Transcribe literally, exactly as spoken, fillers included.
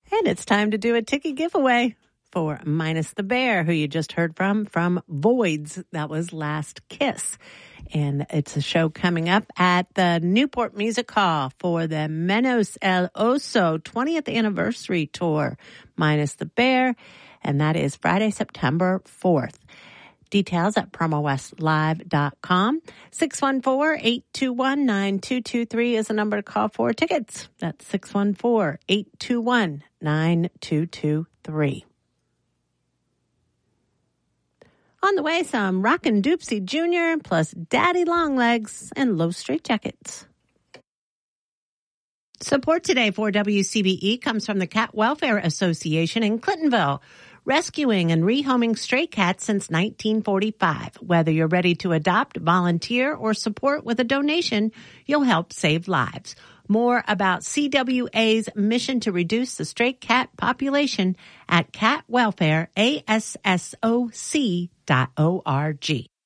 And it's time to do a ticket giveaway for Minus the Bear, who you just heard from, from Voids. That was Last Kiss. And it's a show coming up at the Newport Music Hall for the Menos El Oso twentieth anniversary tour, Minus the Bear. And that is Friday, September fourth. Details at promo west live dot com. six one four, eight two one, nine two two three is the number to call for tickets. That's six one four, eight two one, nine two two three. On the way, some Rockin' Doopsie Junior plus Daddy Longlegs and Low Straight Jackets. Support today for W C B E comes from the Cat Welfare Association in Clintonville, rescuing and rehoming stray cats since nineteen forty-five. Whether you're ready to adopt, volunteer, or support with a donation, you'll help save lives. More about C W A's mission to reduce the stray cat population at cat welfare a s s o c dot org.